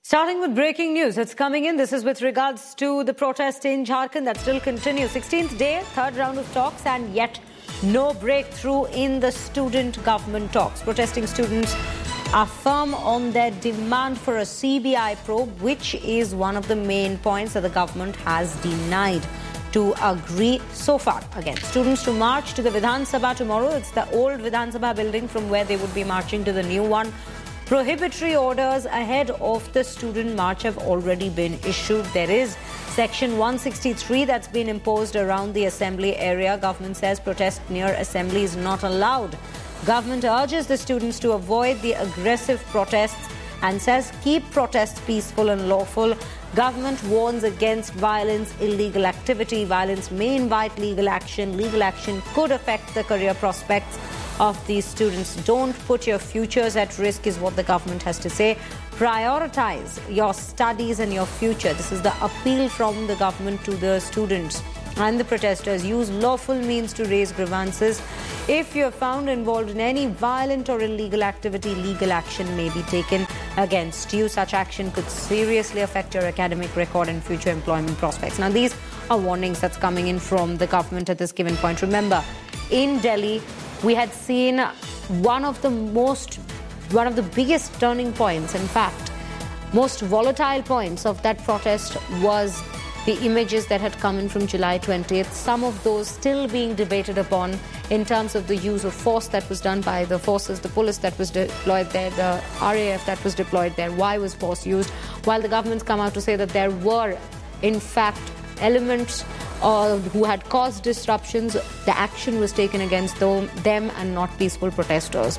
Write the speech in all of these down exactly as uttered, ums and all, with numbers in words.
Starting with breaking news, it's coming in. This is with regards to the protest in Jharkhand that still continues. sixteenth day, third round of talks, and yet no breakthrough in the student-government talks. Protesting students are firm on their demand for a C B I probe, which is one of the main points that the government has denied to agree so far. Again, students to march to the Vidhan Sabha tomorrow. It's the old Vidhan Sabha building from where they would be marching to the new one. Prohibitory orders ahead of the student march have already been issued. There is Section one sixty-three that's been imposed around the assembly area. Government says protest near assembly is not allowed. Government urges the students to avoid the aggressive protests and says keep protests peaceful and lawful. Government warns against violence, illegal activity. Violence may invite legal action. Legal action could affect the career prospects of these students. Don't put your futures at risk is what the government has to say. Prioritize your studies and your future. This is the appeal from the government to the students and the protesters. Use lawful means to raise grievances. If you're found involved in any violent or illegal activity, legal action may be taken against you. Such action could seriously affect your academic record and future employment prospects. Now, these are warnings that's coming in from the government at this given point. Remember, in Delhi, we had seen one of the most, one of the biggest turning points, in fact, most volatile points of that protest was the images that had come in from July twentieth. Some of those still being debated upon in terms of the use of force that was done by the forces, the police that was deployed there, the R A F that was deployed there. Why was force used? While the government's come out to say that there were, in fact, elements uh, who had caused disruptions, the action was taken against them, them and not peaceful protesters.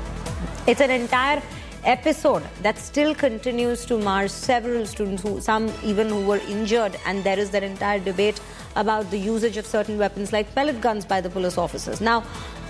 It's an entire episode that still continues to mar several students, who some even who were injured, and there is that entire debate about the usage of certain weapons like pellet guns by the police officers. Now,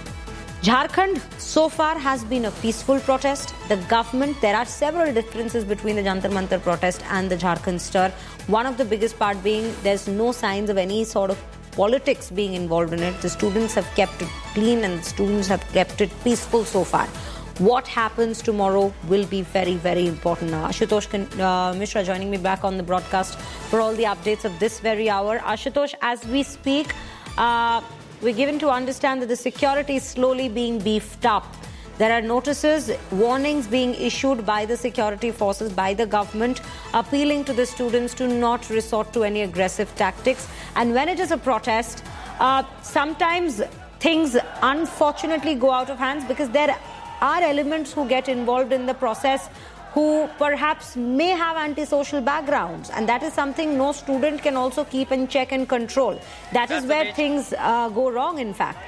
Jharkhand so far has been a peaceful protest. The government, there are several differences between the Jantar Mantar protest and the Jharkhand stir. One of the biggest part being there's no signs of any sort of politics being involved in it. The students have kept it clean and the students have kept it peaceful so far. What happens tomorrow will be very, very important. Now, Ashutosh uh, Mishra joining me back on the broadcast for all the updates of this very hour. Ashutosh, as we speak, uh, we're given to understand that the security is slowly being beefed up. There are notices, warnings being issued by the security forces, by the government, appealing to the students to not resort to any aggressive tactics. And when it is a protest, uh, sometimes things unfortunately go out of hands because there are elements who get involved in the process who perhaps may have antisocial backgrounds, and that is something no student can also keep in check and control. That That's is where things uh, go wrong, in fact.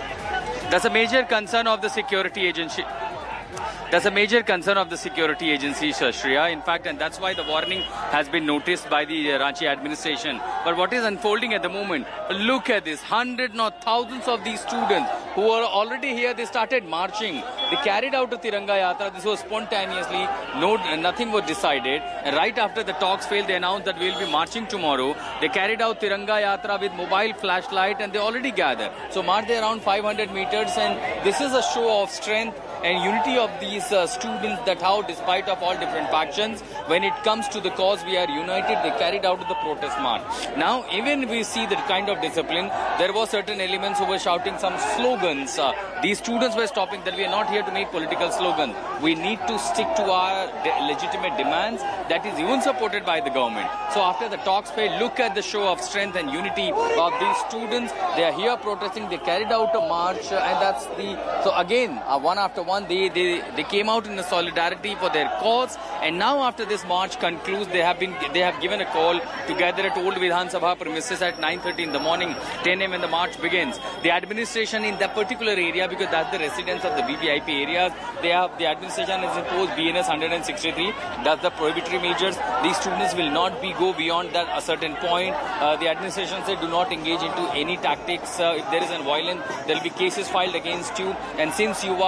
That's a major concern of the security agency. That's a major concern of the security agency, Shashriya. In fact, and that's why the warning has been noticed by the uh, Ranchi administration. But what is unfolding at the moment, look at this, hundreds, not thousands of these students who are already here, they started marching. They carried out a Tiranga Yatra. This was spontaneously, no, nothing was decided. And right after the talks failed, they announced that we will be marching tomorrow. They carried out Tiranga Yatra with mobile flashlight and they already gathered. So marched around five hundred meters, and this is a show of strength and unity of these uh, students, that how despite of all different factions, when it comes to the cause, we are united. They carried out the protest march. Now, even we see that kind of discipline, there were certain elements who were shouting some slogans. Uh, these students were stopping that we are not here to make political slogans. We need to stick to our de- legitimate demands that is even supported by the government. So after the talks failed, look at the show of strength and unity of these students. They are here protesting. They carried out a march, uh, and that's the, so again, uh, one after one, they, they, they came out in a solidarity for their cause, and now after this march concludes, they have been they have given a call to gather at Old Vidhan Sabha premises at nine thirty in the morning, ten a m when the march begins. The administration in that particular area, because that's the residents of the V V I P areas, they have the administration has imposed B N S one sixty-three. That's the prohibitory measures. These students will not be go beyond that a certain point. Uh, the administration said do not engage into any tactics. Uh, if there is a violence, there will be cases filed against you. And since you are uh,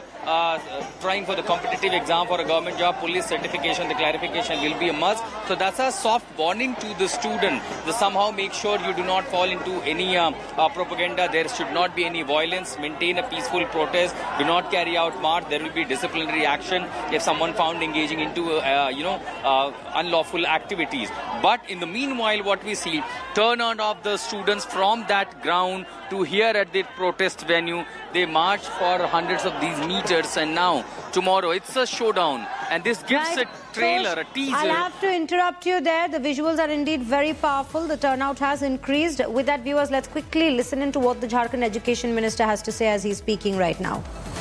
uh, trying for the competitive exam for a government job, police certification, the clarification will be a must. So that's a soft warning to the student. The somehow make sure you do not fall into any uh, uh, propaganda. There should not be any violence. Maintain a peaceful protest. Do not carry out march. There will be disciplinary action if someone found engaging into uh, you know uh, unlawful activities. But in the meanwhile, what we see, turnout of the students from that ground to here at the protest venue. They march for hundreds of these meters, and now tomorrow it's a showdown, and this gives right. a trailer, so, a teaser. I'll have to interrupt you there. The visuals are indeed very powerful. The turnout has increased. With that, viewers, let's quickly listen into what the Jharkhand Education Minister has to say as he's speaking right now.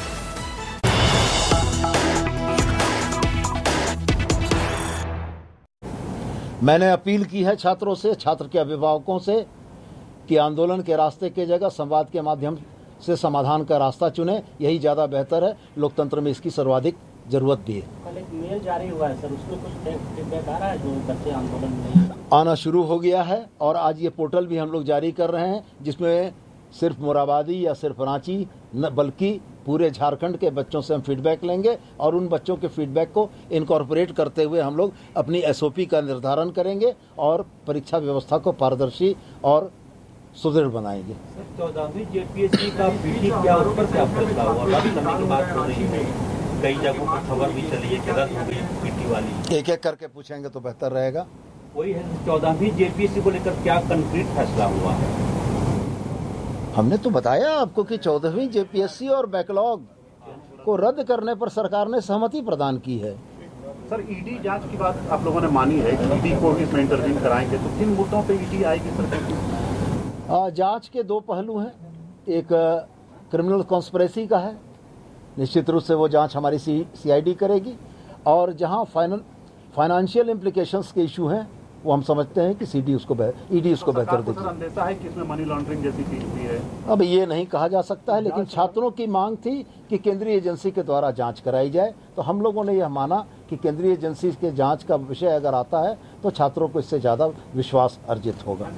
मैंने appeal की है छात्रों से, छात्र के अभिभावकों से कि आंदोलन के रास्ते की जगह संवाद के माध्यम से समाधान का रास्ता चुने। यही ज्यादा बेहतर है। लोकतंत्र में इसकी सर्वाधिक जरूरत भी है। कल एक मेल जारी हुआ है सर, उसमें कुछ फीडबैक आ रहा है जो बच्चे आंदोलन में आना शुरू हो गया है, और आज ये पोर्टल भी हम लोग जारी कर रहे हैं जिसमें सिर्फ मोराबादी या सिर्फ रांची न बल्कि पूरे झारखंड के बच्चों से हम फीडबैक लेंगे, और उन बच्चों के फीडबैक को इनकॉर्पोरेट करते हुए हम लोग अपनी एसओपी का निर्धारण करेंगे और परीक्षा व्यवस्था को पारदर्शी और सुदृढ़ बनाएंगे। चौदहवीं जेपीएससी का पीटी क्या उस पर क्या फैसला हुआ? अभी समय की बात हो रही है, कई जगहों पर खबर भी चली है कि रद्द हो गई पीटी वाली। एक एक करके पूछेंगे तो बेहतर रहेगा। वही है, चौदहवीं जेपीएससी को लेकर क्या कंक्रीट फैसला हुआ है? हमने तो बताया आपको कि चौदहवीं जेपीएससी और बैकलॉग को रद्द करने पर सरकार ने सहमति प्रदान की है। सर, ईडी जांच की बात आप लोगों ने मानी है कि ईडी को इसमें इंटरव्यू कराएंगे, तो किन मुद्दों पे ईडी आएगी सरकार? जांच के दो पहलू हैं। एक क्रिमिनल कॉन्स्पिरेसी का है, निश्चित रूप से वो जांच हमारी सी सीआईडी करेगी, और जहां फाइनल फाइनेंशियल इम्प्लीकेशंस के इशू हैं वो हम समझते हैं कि सीडी उसको ईडी उसको तो बेहतर देगी। अंदेशा है कि इसमें मनी लॉन्ड्रिंग जैसी चीज भी है। अब ये नहीं कहा जा सकता है, लेकिन छात्रों की मांग थी कि केंद्रीय एजेंसी के द्वारा जांच कराई जाए, तो हम लोगों ने यह माना कि केंद्रीय एजेंसी के जांच का विषय अगर आता है तो छात्रों को इससे ज्यादा विश्वास अर्जित होगा।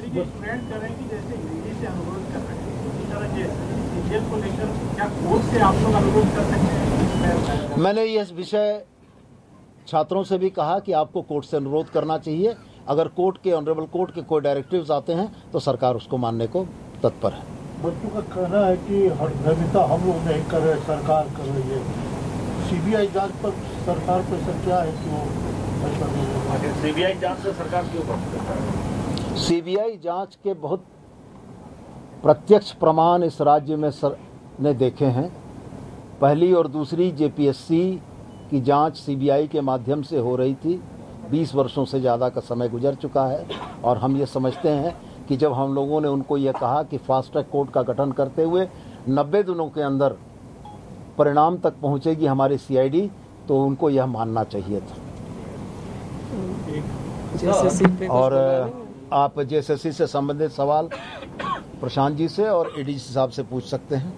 मैंने यह विषय छात्रों से भी कहा कि आपको कोर्ट से अनुरोध करना चाहिए। अगर कोर्ट के ऑनरेबल कोर्ट के कोई डायरेक्टिव्स आते हैं तो सरकार उसको मानने को तत्पर है। बच्चों का कहना है कि हरदमिता हम लोग नहीं कर रहे, सरकार कर रही है। सीबीआई जांच पर सरकार पर सर क्या है कि वो सीबीआई जांच से सरकार क्यों कर? सीबीआई जांच के बहुत प्रत्यक्ष प्रमाण इस राज्य में सर ने देखे हैं। पहली और दूसरी जेपीएससी की जांच सीबीआई के माध्यम से हो रही थी। बीस वर्षों से ज़्यादा का समय गुजर चुका है, और हम ये समझते हैं कि जब हम लोगों ने उनको ये कहा कि फास्ट ट्रैक कोर्ट का गठन करते हुए नब्बे दिनों के अंदर परिणाम तक पहुंचेगी हमारी सीआईडी, तो उनको यह मानना चाहिए था। और आप जेएसएससी से संबंधित सवाल प्रशांत जी से और एडीजी साहब से पूछ सकते हैं।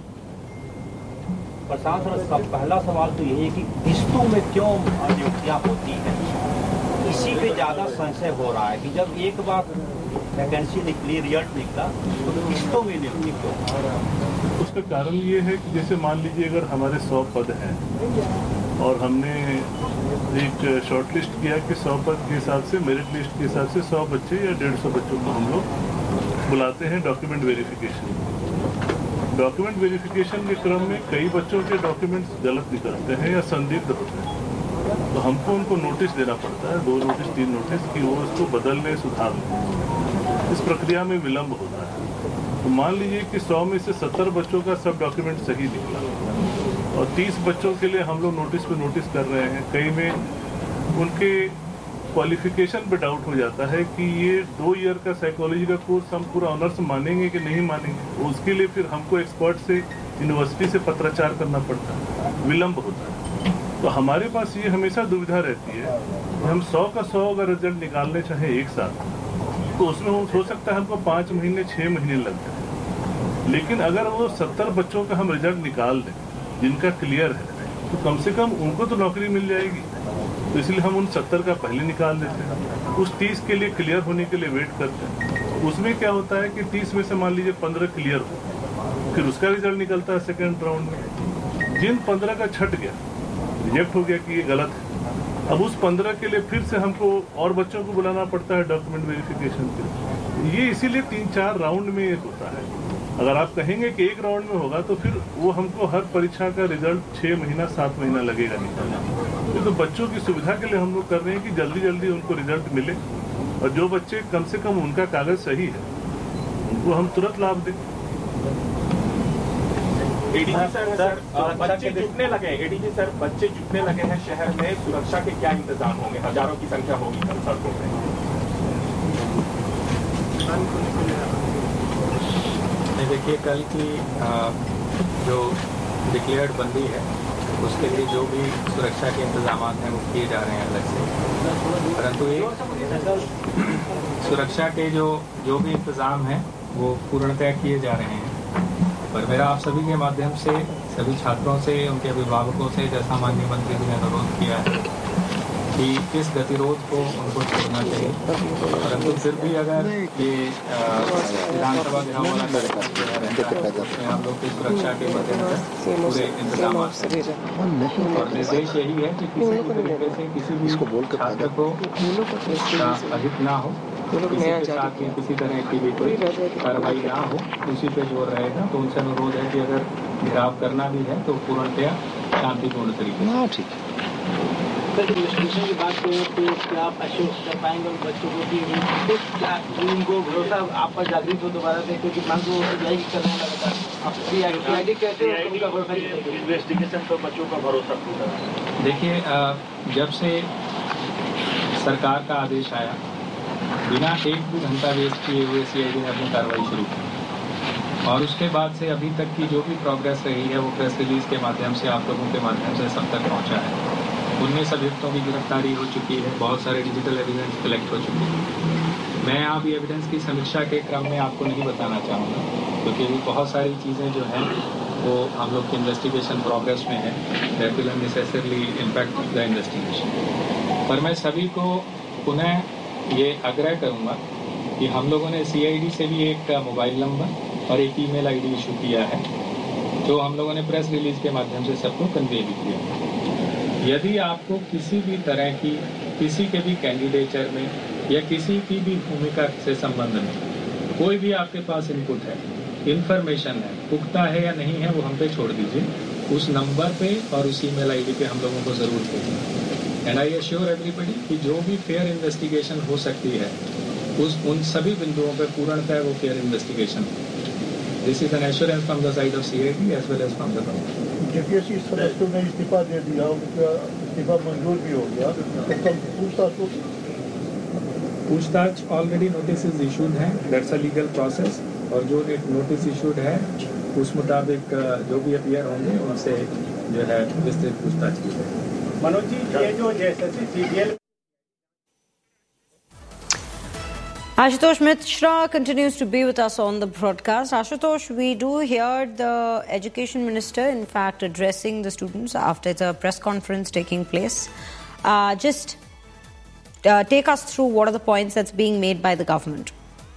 प्रशांत सर, पहला सवाल तो यही है कि किस्तों में क्यों नियुक्तियां होती हैं? इसी पे ज्यादा संशय हो रहा है कि जब एक बार वैकेंसी निकली, रिजल्ट निकला, तो किस्तों में नियुक्ति क्यों? उसका कारण ये है कि जैसे मान लीजिए अगर हमारे सौ पद हैं और हमने एक शॉर्टलिस्ट किया कि सौ पद के हिसाब से, मेरिट लिस्ट के हिसाब से सौ बच्चे या डेढ़ सौ बच्चों को हम लोग बुलाते हैं डॉक्यूमेंट वेरिफिकेशन। डॉक्यूमेंट वेरिफिकेशन के क्रम में कई बच्चों के डॉक्यूमेंट्स गलत निकलते हैं या संदिग्ध होते हैं, तो हमको उनको नोटिस देना पड़ता है, दो नोटिस तीन नोटिस, कि वो उसको बदल लें, सुधार लें। इस प्रक्रिया में विलम्ब होता है। तो मान लीजिए कि सौ में से सत्तर बच्चों का सब डॉक्यूमेंट सही निकला और तीस बच्चों के लिए हम लोग नोटिस पे नोटिस कर रहे हैं। कई में उनके क्वालिफिकेशन पे डाउट हो जाता है कि ये दो ईयर का साइकोलॉजी का कोर्स हम पूरा ऑनर्स मानेंगे कि नहीं मानेंगे। उसके लिए फिर हमको एक्सपर्ट से यूनिवर्सिटी से पत्राचार करना पड़ता है, विलम्ब होता है। तो हमारे पास ये हमेशा दुविधा रहती है कि हम सौ का सौ अगर रिजल्ट निकालने चाहें एक साथ, तो उसमें हो सकता है हमको पाँच महीने छः महीने लग जाए। लेकिन अगर वो सत्तर बच्चों का हम रिजल्ट निकाल दें जिनका क्लियर है, तो कम से कम उनको तो नौकरी मिल जाएगी। तो इसलिए हम उन सत्तर का पहले निकाल देते हैं, उस तीस के लिए क्लियर होने के लिए वेट करते हैं। उसमें क्या होता है कि तीस में से मान लीजिए पंद्रह क्लियर हो, फिर उसका रिजल्ट निकलता है सेकेंड राउंड में। जिन पंद्रह का छट गया, रिजेक्ट हो गया कि ये गलत है, अब उस पंद्रह के लिए फिर से हमको और बच्चों को बुलाना पड़ता है डॉक्यूमेंट वेरिफिकेशन के लिए। ये इसीलिए तीन चार राउंड में ये होता है। अगर आप कहेंगे कि एक राउंड में होगा तो फिर वो हमको हर परीक्षा का रिजल्ट छः महीना सात महीना लगेगा निकलना। ये तो बच्चों की सुविधा के लिए हम लोग कर रहे हैं कि जल्दी जल्दी उनको रिजल्ट मिले, और जो बच्चे कम से कम उनका कागज सही है उनको हम तुरंत लाभ दें। एडीजी सर, सर बच्चे जुटने लगे एडीजी सर बच्चे जुटने लगे हैं शहर में, सुरक्षा के क्या इंतजाम होंगे? हजारों की संख्या होगी कल सड़कों पे। देखिए, कल की जो डिक्लेयर्ड बंदी है उसके लिए जो भी सुरक्षा के इंतजाम हैं वो किए जा रहे हैं अलग से, परंतु एक सुरक्षा के जो जो भी इंतजाम हैं वो पूर्णतः किए जा रहे हैं। पर मेरा आप सभी के माध्यम से सभी छात्रों से, उनके अभिभावकों से, जैसा माननीय मंत्री जी ने अनुरोध किया है कि इस गतिरोध को उनको छोड़ना चाहिए, परंतु फिर भी अगर ये विधानसभा गृह वाला कार्यक्रम हम लोग की सुरक्षा के मद्देनजर पूरे इंतजाम और निर्देश यही है कि किसी भी तरीके से किसी भी छात्र को अहित ना हो, किसी के साथ भी किसी तरह की भी कोई कार्रवाई ना हो, उसी पे जोर रहेगा। तो उनसे अनुरोध है कि अगर घेराव करना भी है तो पूर्णतया शांतिपूर्ण तरीके से। ठीक सर, इन्वेस्टिगेशन की बात करें तो क्या आप अश्योर कर पाएंगे उन बच्चों को कि क्या उनको भरोसा आप पर जागृत हो दोबारा से, क्योंकि मांग को जाएगी करना लगातार आप कहते हैं इन्वेस्टिगेशन पर बच्चों का भरोसा? देखिए, जब से सरकार का आदेश आया, बिना एक भी घंटा वेस्ट किए हुए सीआईडी ने अपनी कार्रवाई शुरू की, और उसके बाद से अभी तक की जो भी प्रोग्रेस रही है वो प्रेस रिलीज के माध्यम से, आप लोगों के माध्यम से सब तक पहुंचा है। उन्नीस अभियुक्तों की गिरफ्तारी हो चुकी है, बहुत सारे डिजिटल एविडेंस कलेक्ट हो चुके हैं। मैं आप ये एविडेंस की समीक्षा के क्रम में आपको नहीं बताना चाहूँगा, क्योंकि भी बहुत सारी चीज़ें जो हैं वो हम लोग की इन्वेस्टिगेशन प्रोग्रेस में है, that will necessarily impact the investigation. पर मैं सभी को पुनः ये आग्रह करूँगा कि हम लोगों ने सीआईडी से भी एक मोबाइल नंबर और एक ईमेल आईडी इशू किया है, जो हम लोगों ने प्रेस रिलीज के माध्यम से सबको कन्वे भी किया। यदि आपको किसी भी तरह की, किसी के भी कैंडिडेचर में या किसी की भी भूमिका से संबंध में कोई भी आपके पास इनपुट है, इन्फॉर्मेशन है, पुख्ता है या नहीं है, वो हम पे छोड़ दीजिए, उस नंबर पे और उस ईमेल आईडी पे हम लोगों को जरूर भेजिए। एंड आई एश्योर एवरीबडी कि जो भी फेयर इन्वेस्टिगेशन हो सकती है उस उन सभी बिंदुओं पर पूर्णतः वो fair investigation. This is an assurance from the side of CID as well as from the government. JPSC सदस्यों ने इस्तीफा दे दिया, उनका इस्तीफा मंजूर भी हो गया, तो कल पूछताछ होगी? पूछताछ ऑलरेडी नोटिस इशूड है, दैट्स अ लीगल प्रोसेस, और जो नोटिस इशूड है उस मुताबिक जो भी अपीयर होंगे उनसे जो है विस्तृत पूछताछ की जाएगी। मनोज जी, ये जो JSSC CGL Ashutosh Mishra continues to be with us on the broadcast. Ashutosh, we do hear the Education Minister, in fact, addressing the students after the press conference taking place. Uh, just uh, take us through what are the points that's being made by the government.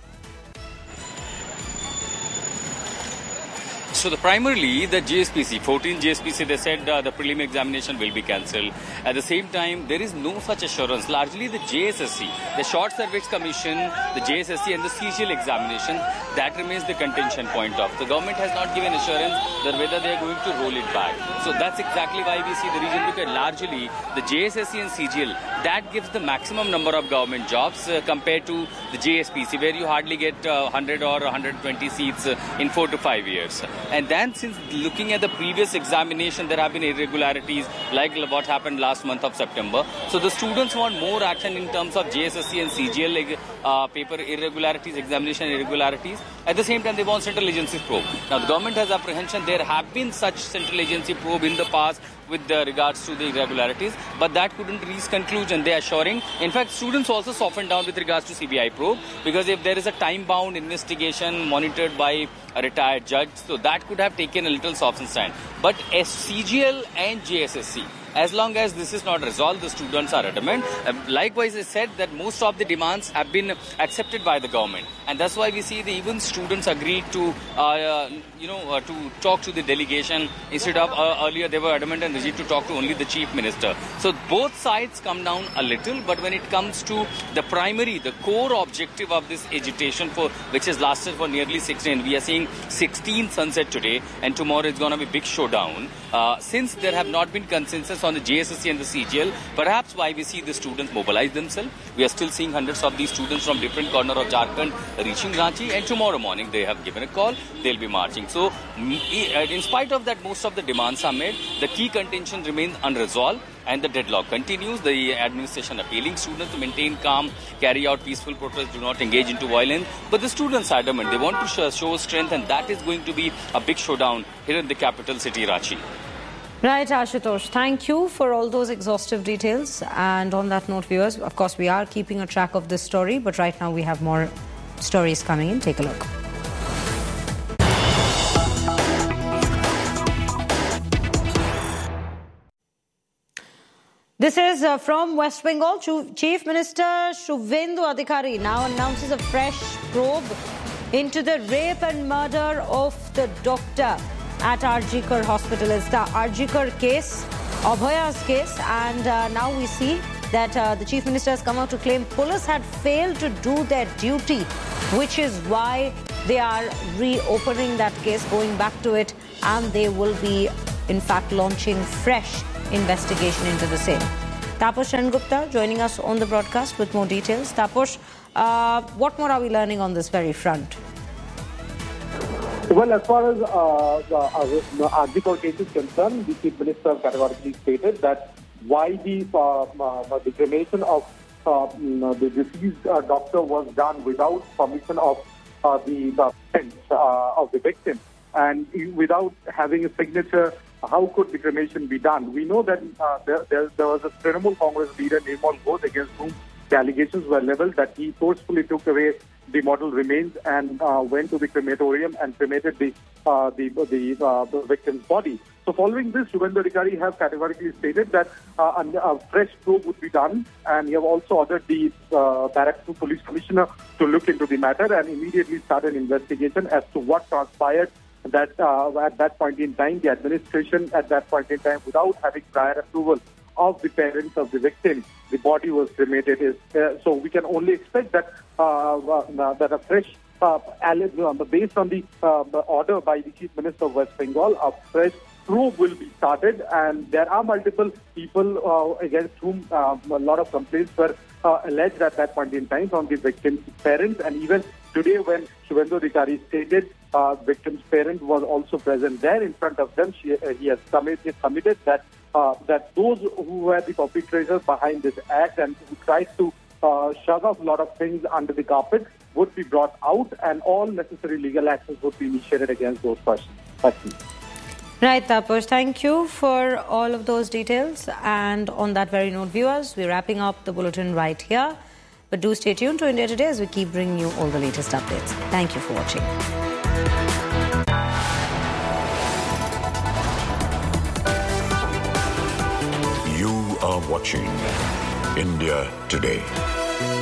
So the primarily the J S P C, fourteen J S P C, they said uh, the prelim examination will be cancelled. At the same time, there is no such assurance. Largely the J S S C, the Short Service Commission, the J S S C and the C G L examination, that remains the contention point of. The government has not given assurance that whether they are going to roll it back. So that's exactly why we see the reason, because largely the J S S C and C G L, that gives the maximum number of government jobs uh, compared to the J S P C, where you hardly get uh, one hundred or one hundred twenty seats uh, in four to five years. And then, since looking at the previous examination, there have been irregularities like what happened last month of September. So the students want more action in terms of J S S C and C G L uh, paper irregularities, examination irregularities. At the same time, they want central agency probe. Now, the government has apprehension. There have been such central agency probe in the past with uh, regards to the irregularities, but that couldn't reach conclusion. They are assuring. In fact, students also softened down with regards to C B I probe, because if there is a time-bound investigation monitored by a retired judge, so that could have taken a little softened stand. But S C G L and J S S C, as long as this is not resolved, the students are adamant. Uh, likewise, it said that most of the demands have been accepted by the government, and that's why we see the even students agreed to, uh, you know, uh, to talk to the delegation instead of uh, earlier they were adamant and rigid to talk to only the chief minister. So both sides come down a little, but when it comes to the primary, the core objective of this agitation, for which has lasted for nearly sixteen, we are seeing sixteen sunset today, and tomorrow it's going to be big showdown. Uh, since there have not been consensus on the J S S C and the C G L, perhaps why we see the students mobilize themselves. We are still seeing hundreds of these students from different corners of Jharkhand reaching Ranchi, and tomorrow morning they have given a call, they'll be marching. So in spite of that, most of the demands are made. The key contention remains unresolved, and the deadlock continues. The administration appealing students to maintain calm, carry out peaceful protests, do not engage into violence. But the students are adamant. They want to show, show strength, and that is going to be a big showdown here in the capital city, Ranchi. Right, Ashutosh. Thank you for all those exhaustive details. And on that note, viewers, of course, we are keeping a track of this story, but right now we have more stories coming in. Take a look. This is uh, from West Bengal. Chief Minister Shubhendu Adhikari now announces a fresh probe into the rape and murder of the doctor at R G Kar Hospital. It's the R G Kar case, Abhaya's case, and uh, now we see that uh, the Chief Minister has come out to claim police had failed to do their duty, which is why they are reopening that case, going back to it, and they will be, in fact, launching fresh investigation into the same. Taposh Sengupta joining us on the broadcast with more details. Taposh, uh, what more are we learning on this very front? Well, as far as uh, the R G Kar case is concerned, the Chief Minister categorically stated that why the, uh, uh, the cremation of uh, the deceased uh, doctor was done without permission of uh, the, the parents uh, of the victim and without having a signature. How could the cremation be done? We know that uh, there, there, there was a Trinamool Congress leader, Nirmal Ghosh, against whom the allegations were leveled that he forcefully took away the mortal remains and uh, went to the crematorium and cremated the uh, the, the, uh, the victim's body. So following this, Shubhendu Adhikari have categorically stated that uh, a fresh probe would be done, and he have also ordered the uh, Barracks two Police Commissioner to look into the matter and immediately start an investigation as to what transpired. That uh, at that point in time, the administration at that point in time, without having prior approval of the parents of the victim, the body was cremated. Is uh, so we can only expect that uh, uh, that a fresh, uh, based on the uh, order by the Chief Minister of West Bengal, a fresh probe will be started, and there are multiple people uh, against whom uh, a lot of complaints were uh, alleged at that point in time from the victim's parents, and even today when Shubhendu Adhikari stated uh, victim's parent was also present there in front of them, she, uh, he has committed, committed that uh, that those who were the perpetrators behind this act and who tried to uh, shove off a lot of things under the carpet would be brought out, and all necessary legal actions would be initiated against those persons. Right, Taposh, thank you for all of those details. And on that very note, viewers, we're wrapping up the bulletin right here. But do stay tuned to India Today as we keep bringing you all the latest updates. Thank you for watching. You are watching India Today.